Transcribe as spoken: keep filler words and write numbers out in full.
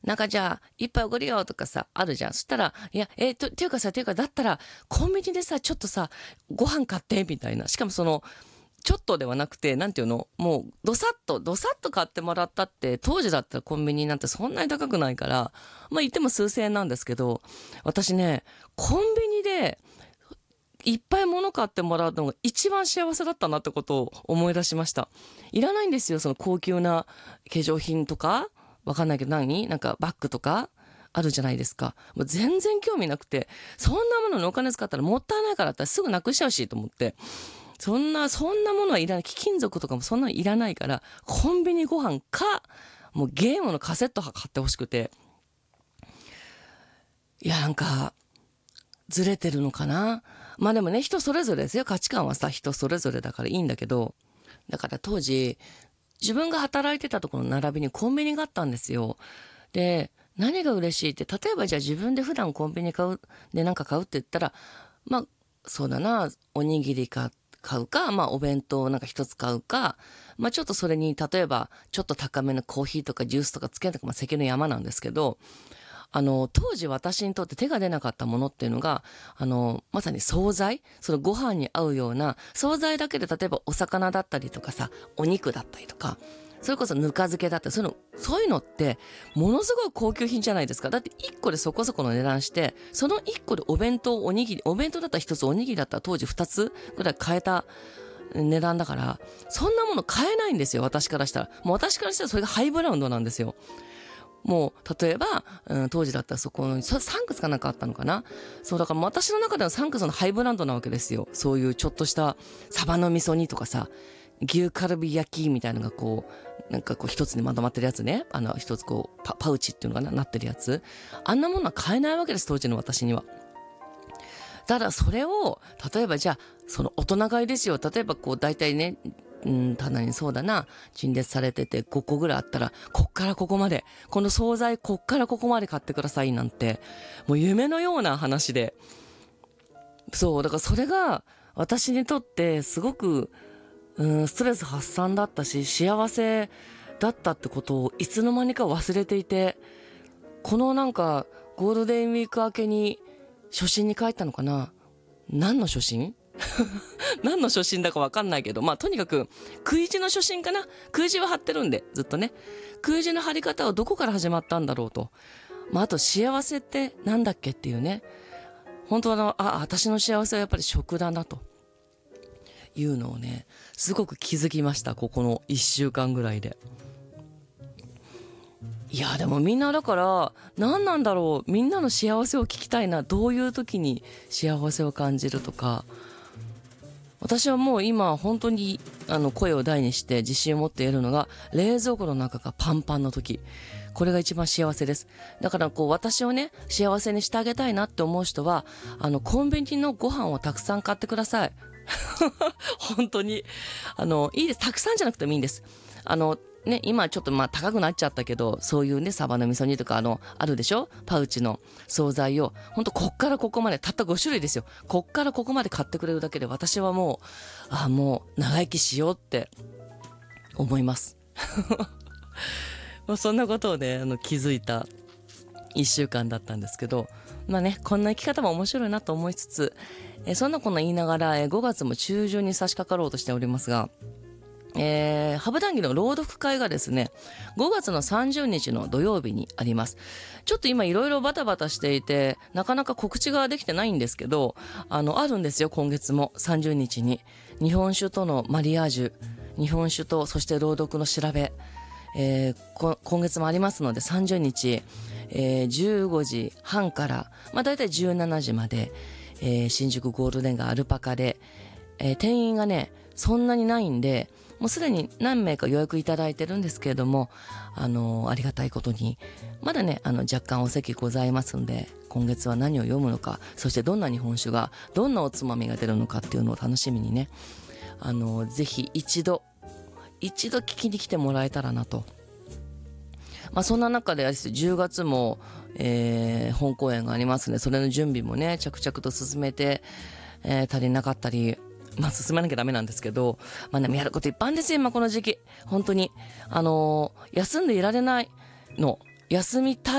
なんかじゃあ一杯おごるよとかさあるじゃん。そしたらいやえー、とっていうかさっていうかだったらコンビニでさちょっとさご飯買ってみたいな。しかもそのちょっとではなくて、なんていうの、もうどさっとどさっと買ってもらったって、当時だったらコンビニなんてそんなに高くないから、まあ言っても数千円なんですけど、私ねコンビニでいっぱい物買ってもらうのが一番幸せだったなってことを思い出しました。いらないんですよ、その高級な化粧品とか、わかんないけど何なんかバッグとかあるじゃないですか。もう全然興味なくて、そんなものにお金使ったらもったいないからってすぐなくしちゃうしと思って、そんなそんなものはいらない、貴金属とかもそんなのいらないから、コンビニご飯かもうゲームのカセット買ってほしくて、いやなんかずれてるのかな。まあでもね、人それぞれですよ。価値観はさ人それぞれだからいいんだけど、だから当時自分が働いてたところの並びにコンビニがあったんですよ。で何が嬉しいって、例えばじゃあ自分で普段コンビニ買うでなんか買うって言ったら、まあそうだな、おにぎりか買うか、まあお弁当なんか一つ買うか、まあちょっとそれに例えばちょっと高めのコーヒーとかジュースとかつけるとか、まあ関の山なんですけど、あの当時私にとって手が出なかったものっていうのが、あのまさに惣菜、そのご飯に合うような惣菜だけで、例えばお魚だったりとかさ、お肉だったりとか、それこそぬか漬けだったり、そういうのそういうのってものすごい高級品じゃないですか。だっていっこでそこそこの値段して、そのいっこでお弁当おにぎり、お弁当だったらひとつ、おにぎりだったら当時ふたつぐらい買えた値段だから、そんなもの買えないんですよ、私からしたら。もう私からしたらそれがハイブラウンドなんですよ。もう例えば、うん、当時だったらそこのサンクスかなんかあったのかな。そうだから私の中ではサンクスのハイブランドなわけですよ。そういうちょっとしたサバの味噌煮とかさ、牛カルビ焼きみたいなのがこうなんかこう一つにまとまってるやつね、あの一つこう パ, パウチっていうのかな、なってるやつ、あんなものは買えないわけです、当時の私には。ただそれを例えばじゃあその大人買いですよ。例えばこう大体ね、うん、棚にそうだな陳列されててごこぐらいあったら、こっからここまで、この惣菜こっからここまで買ってくださいなんて、もう夢のような話で、そうだからそれが私にとってすごく、うん、ストレス発散だったし幸せだったってことをいつの間にか忘れていて、このなんかゴールデンウィーク明けに初心に帰ったのかな。何の初心何の初心だか分かんないけど、まあとにかく食い地の初心かな。食い地は張ってるんでずっとね、食い地の張り方はどこから始まったんだろうと、まああと幸せってなんだっけっていうね、本当はあのあ私の幸せはやっぱり食だなというのをね、すごく気づきました、ここのいっしゅうかんぐらいで。いやでもみんなだから何なんだろう、みんなの幸せを聞きたいな。どういう時に幸せを感じるとか。私はもう今本当にあの声を大にして自信を持っているのが、冷蔵庫の中がパンパンの時、これが一番幸せです。だからこう私をね幸せにしてあげたいなって思う人は、あのコンビニのご飯をたくさん買ってください本当にあのいいです。たくさんじゃなくてもいいんです。あのね、今ちょっとまあ高くなっちゃったけど、そういうねサバの味噌煮とかあのあるでしょ、パウチの惣菜をほんとこっからここまでたったごしゅるいですよ。こっからここまで買ってくれるだけで私はもうあもう長生きしようって思いますまあそんなことをねあの気づいたいっしゅうかんだったんですけど、まあねこんな生き方も面白いなと思いつつ、えそんなこんな言いながらえごがつも中旬に差し掛かろうとしておりますが、えー、ハブ談義の朗読会がですねごがつのさんじゅうにちの土曜日にあります。ちょっと今いろいろバタバタしていてなかなか告知ができてないんですけど、あのあるんですよ。今月もさんじゅうにちに日本酒とのマリアージュ、日本酒とそして朗読の調べ、えー、今月もありますのでさんじゅうにち、えー、じゅうごじはんから、まあ、だいたいじゅうしちじまで、えー、新宿ゴールデン街アルパカで、えー、定員がねそんなにないんで、もうすでに何名か予約いただいてるんですけれども、あのー、ありがたいことにまだねあの若干お席ございますんで、今月は何を読むのか、そしてどんな日本酒がどんなおつまみが出るのかっていうのを楽しみにね、あのー、ぜひ一度一度聞きに来てもらえたらなと。まあそんな中でじゅうがつも、えー、本公演がありますので、それの準備もね着々と進めて、えー、足りなかったり、まあ進まなきゃダメなんですけど、まあでもやることいっぱいあるんですよ今この時期。本当にあのー、休んでいられないの、休みたい